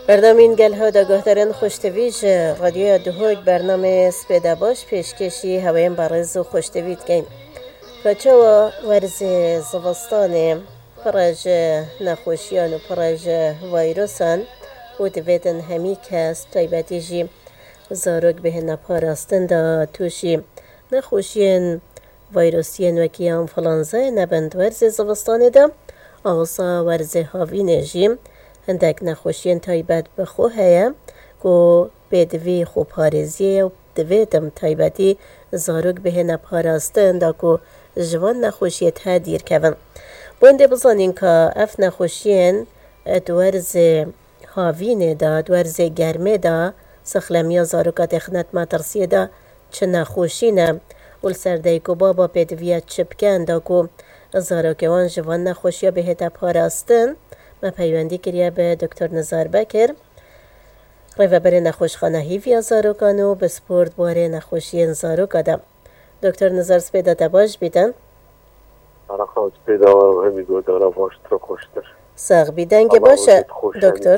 برنامه این گل ها داگاه دارن خوشتویج رادیو دهوگ برنامه سپیده باش پیشکشی هوایم برز و خوشتوید گیم کچه و ورز زوستانه پراج نخوشیان و پراج ویروسان و دویدن همی کس تایبتی جی زاروگ به نپاراستن دا توشی نخوشیان ویروسیان وکی انفلانزای نبند ورز زوستانه دا آغسا ورز هاوینه جیم هندک نخوشیان تایبت بخو هیا که بدوی خوب پارزیه و دویدم تایبتی زاروگ به نپاراستن دا که جوان نخوشیت ها دیر کون بونده بزانین که اف نخوشیان دورز هاوینه دا دورز گرمه دا سخلمیا زاروگات اخنت ماترسیه دا چه نخوشینه ول سرده که بابا بدویت چپکن دا که زاروگوان جوان نخوشیا به نپاراستن ما پیوندی کریه به دکتر نزار بکر ریوبر نخوشخانه هیویا زاروگانو به سپورت باره نخوشی زاروگا دا دکتر نزار سپیده دباش بیدن آره خواهد سپیده و همیگو داره باش ترو خوشتر ساق بیدنگه باشه دکتر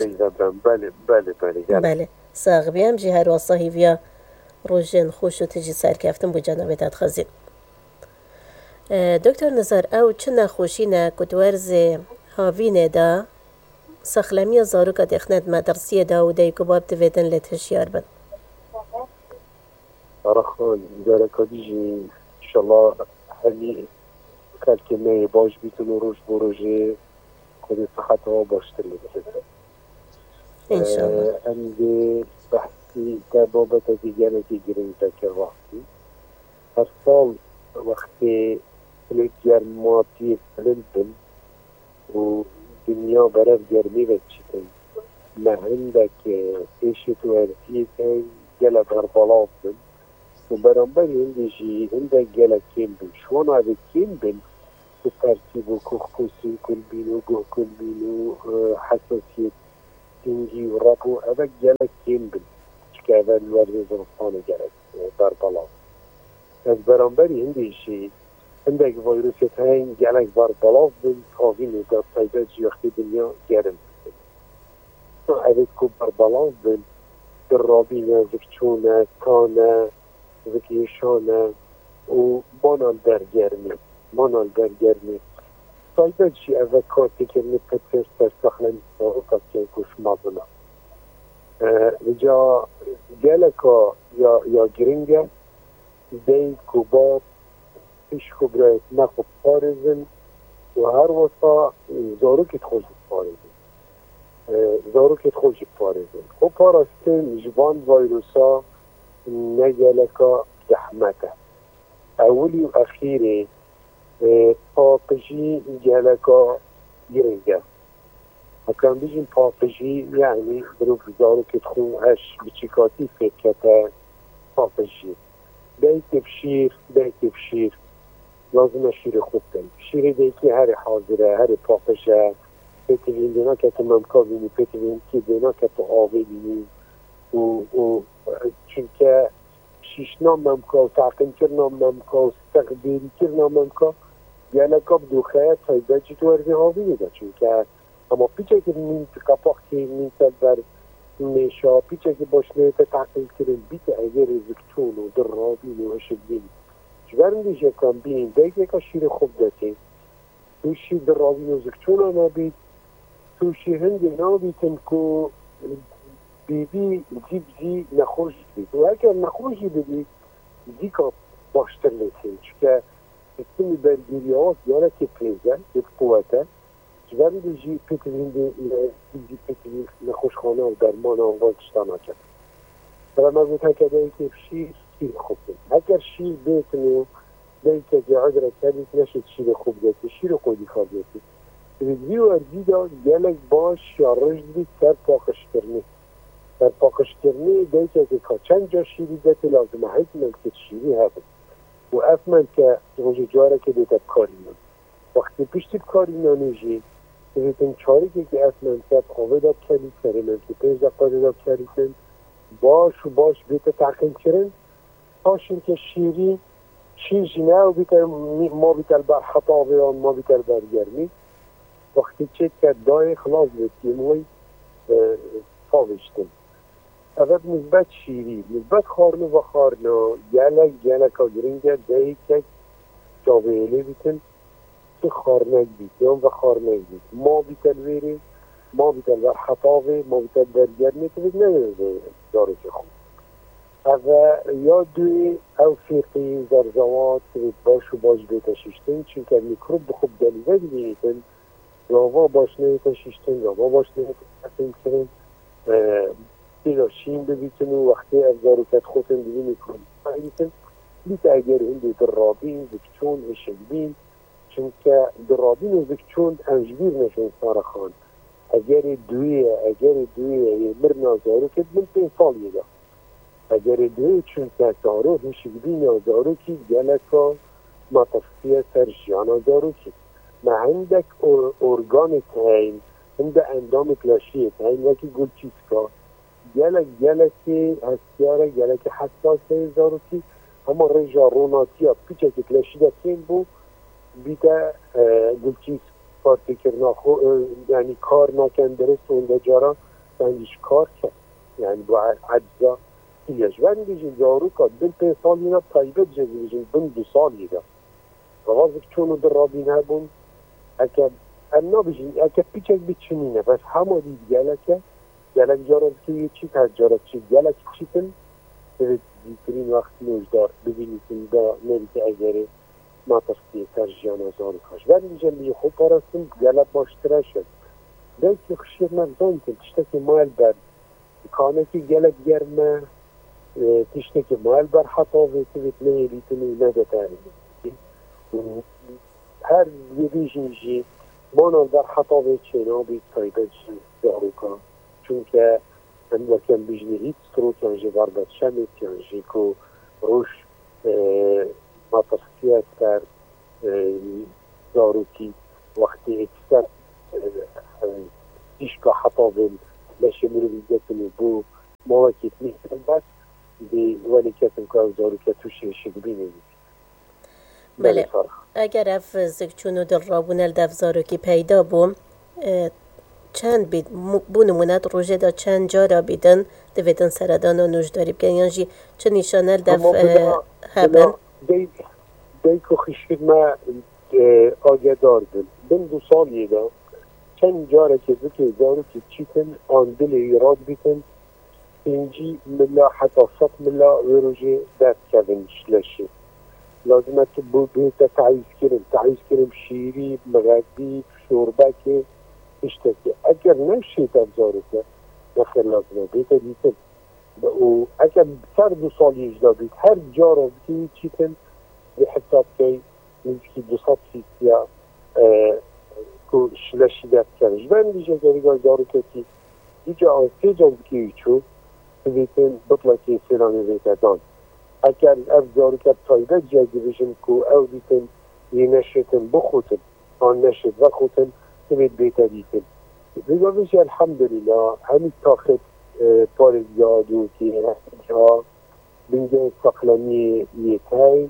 بله ساق بیم جی هر واسا هیویا روژن خوش و تجی سر کفتن بو جنابه داد خزین دکتر نزار او چه نخوشی نه کدورز هاوینه دا سخلمی زاروگا دخنت مدرسیه دا و دای کباب دویدن لتشیار بند آره خواهد داره کدیجی انشالله همی کلکه باش بیتون و روش بروژه کدی صحت ها باشتر لده انشالله همی بحثی که بابت دیگره که گرین تکر وقتی هر سال وقتی کلیت گرماتی فلنتن و دنیا برای گرمی بچیتن مهندک ایشی تو هرکی که گله بربالاف بن و برانبری هندشی هندک گله کم بن شوان عدد کم بن و ترتیب و کخکوسی کل بین و گوه کل بین و حساسیت تنگی و ربو عدد گله کم بن چکه اول ورد زرفانه گله بربالاف از برانبری هندشی عندك فيروسات هاي جالك بربلاف بالطاغين وقد طيبات جيوختي دنيا جارم عدد كو بربلاف بالرابينة زكتشونة كانا زكيشانة ومانا الدرجرمي طيبات جي أفكاتي كمي بتفير تستخلن وقت كنكوش مظلة رجا جالك يا جرينجا دي كوباب پیش خوب رایت نخوب پارزن و هر واسا زاروکت خوش پارزن خب پارستن جوان ویروسا نگلکا دحمته اولی و اخیره پاقجی گلکا گرنگه اکرام بیجین پاقجی یعنی بروف زاروکت خون هش بچیکاتی فکرته پاقجی بیت بشیر لازم شیر خوب کنی شیر دیگه هر حاضره هر پاکشه پتوین دینا که تو ممکا بینی پتوین که دینا که تو آوه بینی و چونکه شیشنا ممکا و تعقیم کرنا ممکا و استقبیری کرنا ممکا یعنی که بدوخه تایده جی تو ارزی آوه نیده چونکه اما پیچه که منطقه پاکی منطقه بر میشا پیچه که باشنه تا تعقیم کرن بیت اگر زکتون و در رابین و اشدین جبرم دیجه کن بین دیگه که شیر خوب داتی توشی در راوی نزکتون نبید توشی هنگی نبیتن که بیبی زی نخوش بید و اگر نخوشی بدید زی که باشتر لیتین چکه اکتیمی برگیری هاست یاره که پیزه یک قوته جبرم دیجه پیترین دیجه نخوش خانه و درمان آنوان کشتانا کرد برای مزید که دیگه که شیر خوب دید اگر شیر بیتنو دیگه که عدره کردید نشد شیر خوب دید شیر خودی خواب دید ریدوی و ارزی دا گلک باش یا رشد دید سر پاکش کرنی دیگه که چند جا شیری دید لازمه حیث ملکت شیری هست و افمن که روژه جاره که دیده کاری نم وقتی پیشتی کاری نمیجی دیدن چاری که افمن که آوه داد کردید سری من که پیش دقیقه داد کردید باش بیت تحقیم کرن تاشون که شیری شیرجی نه و ما بیتر بر خطا بیان ما بیتر برگرمی وقتی چه که دای خلاص بیتیم وی پاوشتن اول نسبت شیری نسبت خارنو و خارنو گلک ها گرینگه دهی که جاوهله بیتن که خارنک بیتن و خارنک بیت ما بیتن ویره ما بیتن و حطاوه ما بیتن درگر میتوید نمیده داره که خود و یا دوی او فیقی زرزوات باش و باش بیتشیشتن چون که میکروب بخوب دلیوه بیتن راوا باش نیتشیشتن راوا باش نیتشیشتن دیگه شین ببیتن و وقتی افزاروکت خودتن دیگه میکروب بیتن بیت اگر هنده درابین بکچون اشنبین چون که درابین و بکچون انجبیر نشون سارخان اگر دویه مرنا زاروکت من 5 سال یده اگر دویه چون که زارو هشگبین یا زاروکی گلکا مطفیه سر جانا زاروکی ما هندک ارگانت هین هنده اندامت لاشیت هین وکی گل چیزکا گلکی هستیاره گلکی حساسه زاروکی اما رجا روناتی ها پیچه که کلاشیده کن بو بیده گلچیز پارتی کرنا یعنی کار نکن درست اونده جارا بندیش کار کرد یعنی با عجزا ایش بندیش زارو کاد بین 5 سال اینا طایبت جزیدیش بین 2 سال اینا روازک چونو در رابین هبون اکا امنا بجین اکا پیچک بیچنینه بس همه دید گلک جارا که یه چی هست جارا چی گلک چی کن به دیگرین وقت نوجدار ببینیتون دا نریده اگره ما تصدیه ترجیان آزار کاش و میجم بیه خوب پارستم گلت باشتره شد بیتی خشیر مفزان کن تشته که مال بر کانه که گلت گرمه تشته که مال بر حتا ویتویت نیلیتونی نده تاری هر یدیجی مانال بر حتا ویت چینا بیت تایبت شد داروکا چون که هم وکم بجنی هیت سترو کنجی غربت شمید کنجی که روش ما تصفیه در داروکی وقتی اکثر ایشکا حتا بین لشه مرویزتنی بو مواکیت نیستن بس دی ولی کتن که داروکی توشه شکبینه بله اگر اف زکچونو در رابون دفزاروکی پیدا بوم چند بید بو نمونت روژه دا چند جا را بیدن دویدن سردان و نوشداری بگن یعنی چه نشانه دف هبن دی که خشید ما آگه داردن بین 2 سال یه چند جاره که بکی دارو که چیتن آن دل ایراد بیتن اینجی ملا حتی 100 ملا ویروژه دست کردن شلشه لازمه که بیت تعیز کرم شیری مغدی شوربه که اشتاکی اگر نشید افزارو که نخیر لازمه بیت دیتن و اگر سر 2 سال یجدا بیت هر جاره بکی چیتن بحساب كي نمشي 200 فيسيا كو شلاشي دات كارج بان ديجا كاريغا دارو كتي ديجا سيجا بكيوچو بيتن بطلع كي سيراني بيتادان اكار اف دارو كت طايبة جاگي بيشن كو او بيتن ينشتن بخوتن آن نشت بخوتن تبيت بيتا ديتن بيجا بيشي الحمد لله همي تاخد پارز يادو كي ها بنجا سقلاني يتاين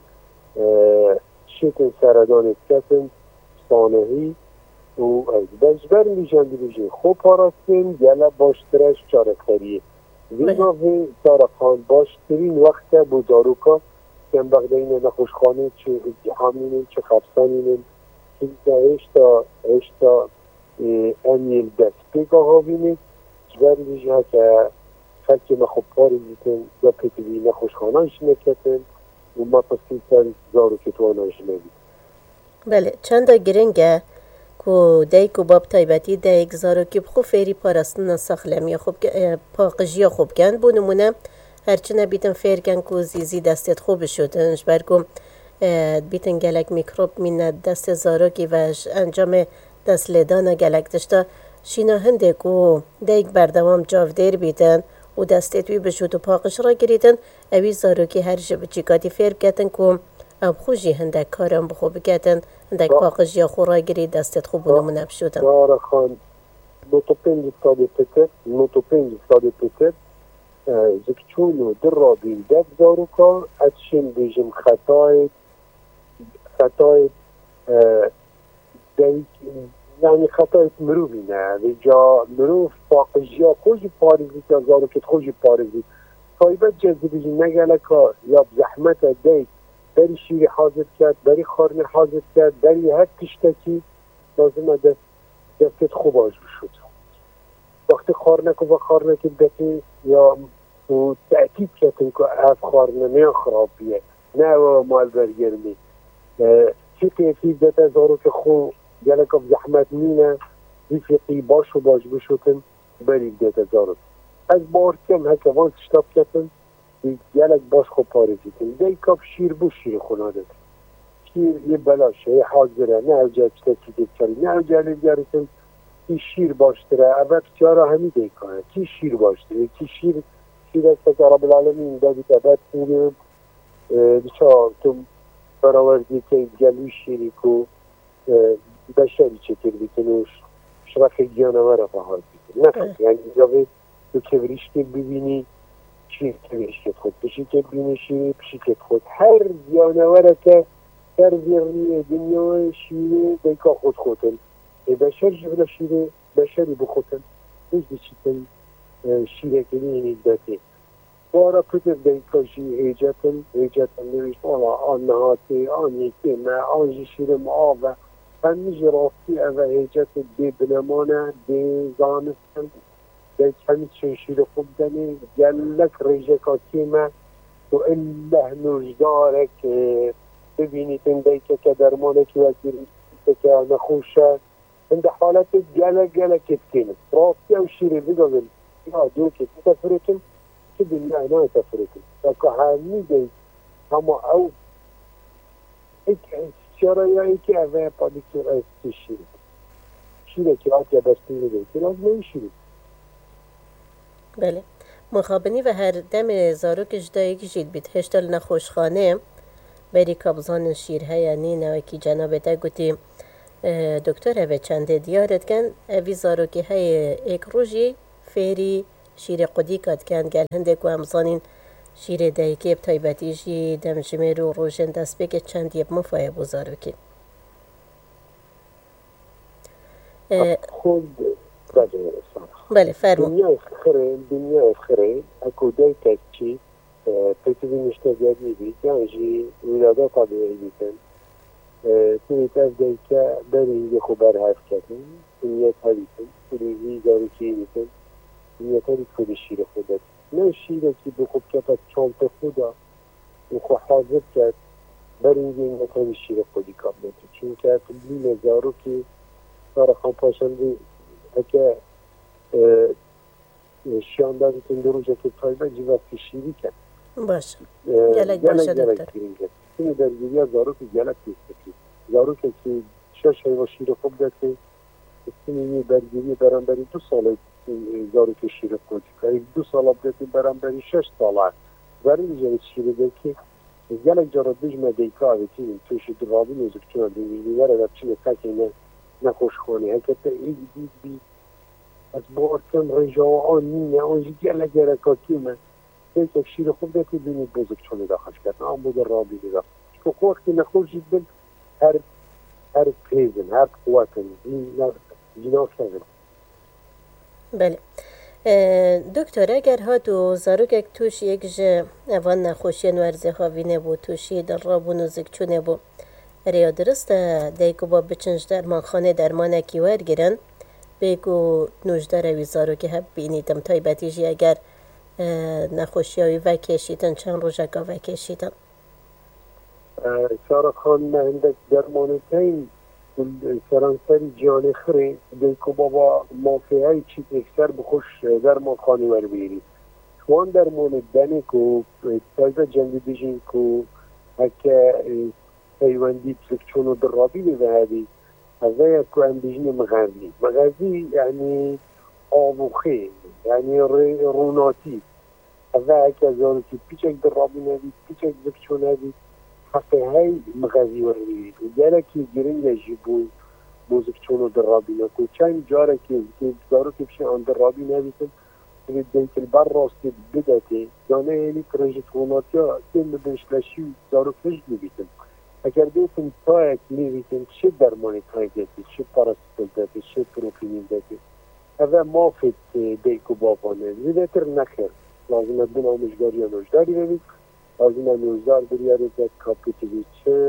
شکل سردان کتن سانهی و از بجبر میشن بیشن خوب پاراستیم گله باشترش چارکتریه ویگاوی دارخان باشترین وقت بوداروکا که بغدین نخوشخانه چه اتحامینه چه خبستانینه که اشتا امیل دست پیگاه ها بینه جبر میشه که خلکی نخوب پاری بیتن یا پیتوی نخوشخانهش نکتن و ما تصفیل سری زارو که تو آناش نبید بله چند گرنگه که دیگه باب تایبتی دیگه زارو که بخو فیری پارستن ساخلمی خوب پاقجی خوب گند بو نمونه هرچی نبیتن فیر گند که زیزی دستت خوب شدنش برگم بیتن گلک میکروب مینه دست زارو که وش انجام دست لیدان گلک داشته شینا هنده که دیگه بردوام جاودیر بیتن و دستت وی بشود و پاقش را گریدن اوی زاروکی هر جب چیکاتی فیر بگتن که اب خوشی هندک کارم بخو بگتن هندک پاقش یا خورا گرید دستت خوب نمونه بشودن داره خان نوتوپنج ساده پتر زکچونو در را بیلدک زاروکا اتشن بیجم خطای دیک یعنی خطای مروی نه ویجا مروف پاقجیا خوش پارزی که زاروکت خوش پارزی طایبت جذبی نگله که یا زحمت دی بری شیر حاضر کرد بری خارن حاضر کرد بری هر تشتکی لازم دستت خوب آج بشود وقتی خارنک و خارنک دکی یا تأکید کردن که اف خارنه نه خرابیه نه مال برگرمی چی تأکید دتا زارو که خو گلک اب زحمت مینه بیفقی باش و باش بشوتن برید دتا زارو از بار کم هکه وان تشتاب کردن گلک باش خو پارزیدن دی کب شیر بو شیر خونادت شیر یه بلاشه یه حاضره نه او جا تأکید کردن نه او جا گرسن کی شیر باشتره اول چرا همی دیکنه کی شیر باشتره کی شیر است که رب العالمین دادی که بعد خوبیم بچه تو براوردی که گلوی شیری که بشری چطور بیتنوش شرخ جانور را فهاد بیتن نفس یعنی جاوه تو کبریشتی ببینی شیر کبریشت خود بشی که بینی شیر بشیکت خود هر جانور که هر زیرنی دنیا شیره دیکا خودن بشر جبرا شیره بشری بخودن هیچ دیچیتن شیره که نینید داته بارا پتر دیکا شی ایجاتن نوشت آن نهاتی آن یکی ما آن شیره معاوه همیشه راستی اوه ایجات دی بنمانه دی زانستن دی کمی چه شیره خوب دنه گلک ریجکاتی ما تو الله نوجداره که ببینیتن دیکا که درمانه که وزیر که نخوشه عند حالات جلا كتكين راسي او شيري بيقول يا دوكي تفرتم كده لا تفرتم فكهاني دي هما او شرايا ايكي اوه پادیکتور از شیره که آتیا بستیده دي که لازم شیره بله مخابنی و هر دم زاروک جدایی کشید بید هشتال نخوشخانه بری کابزان شیرها یعنی نوکی جناب تا گوتی دکتر اوه چنده دیارت کن اوی زاروکی های ایک روژی فیری شیر قدی کد کن گل هنده که همزانین شیر دایکی بتایبتی جی دم جمیر و روژن دست بگه چند یب مفایه بو زاروکی خود بله فرمو دنیا خره اکو دایتا چی پیتوی نشته زیادی بید یعنی جی ولاده طبیعی بیتن توی از دیگه بری خوب برهف کردن نیت هلیتن توی زاروکی بیتن نیت هلیت خود شیر خودت نه شیره که بخوب کفت چانت خودا و خو حاضر کرد بر اینجا نیت هلیت شیر خودی کابلت چون که تبلیل زاروکی سارخان پاشنده اگه شیان دادتون دو روزه که تایبه جیوه که شیری کرد باشه گلک باشه دکتر این درگیری از زاروکی گلک نیست زاروکی که شش هیوا شیر خوب داده این درگیری برانبری 2 ساله زاروکی شیر خوب داده 2 ساله داده برانبری 6 ساله برای جایی شیر داده که گلک جارا بجمه دیکا آویتیم توشی درابی نزد کنه دیگه را چیه تاکی نخوش خونه هکتا این دید بی از بارکم رجاو آن نینه آنجی گلک گرکاتی من یک شیر خوب داده بینید بزرگ چونه داخلش کردن آن بود رابی دیگه که وقتی نخوش جد هر پیزن هر قوتن جناف شدن بله دکتر اگر هاتو زاروک اک توش یک جه اوان نخوشین ورزه هاوینه بو توشی در رابو نزک چونه بو ریا درسته دیگو با بچنج درمان خانه درمان اکی ورگیرن بگو نوجده روی زاروک هب بینیدم تایبتی جی اگر نخوشی هاوی وکشیدن چند روژگا وکشیدن سارا خان هندک درمان تین سرانسری جان خره دیکو بابا مافیه چیز اکثر بخوش درمان خانی ور بیری شوان درمان دنه کو تایزه جنبی بیجین کو هکه پیوندی تلکچونو درابی بیوهدی هذا يكون بيجيني مغازي يعني آبوخي يعني روناتي هذا كذا كي بيشك درابين هذي بيشك زكشون هذي حتى هاي مغازي وري وجالكي جرين يجيبون موزكشون درابين كوتشان جاركي كي داروكي بشي عند درابين هذي كل ديك البراس بدأتي دانا يعني ترجت روناتيا كل بدنش لاشي داروك فيش بيتم اگر بیتیم تایک لیویتیم چه درمانی تایک دیتی، چه پاراستول دیتی، چه پروفینین دیتی، اوه مافید بیکو بابانه زیدتر نخیر. لازمه دون آموزگاری یا نوشداری ببید، لازمه نوشدار بریارید یک کاپیتی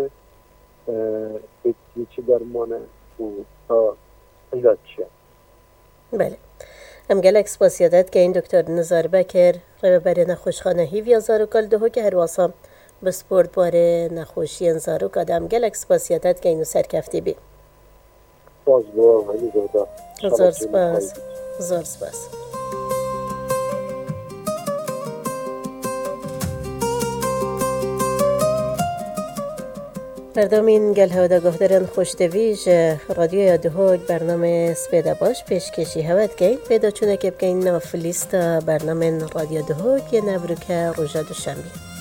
چه درمانه و تا ایلاد چه. بله. ام گلک سپاسیادت که این دکتر نزار بکر رو بر نخوشخانه هیویا زارو کل دهو که هر واسم به سپورت باره نخوشی انزارو کدام گلک سپاسیادت که اینو سرکفتی بی. باز با منی دودا. زار سپاس. زار سپاس. بردامین گل هودا گهدرن خوشتویج رادیو دهوگ برنامه سپیده باش پیشکشی هوت گین پیدا چونه که بگین ناف لیست برنامه رادیو دهوگ یه نبرو که روژا دوشنبی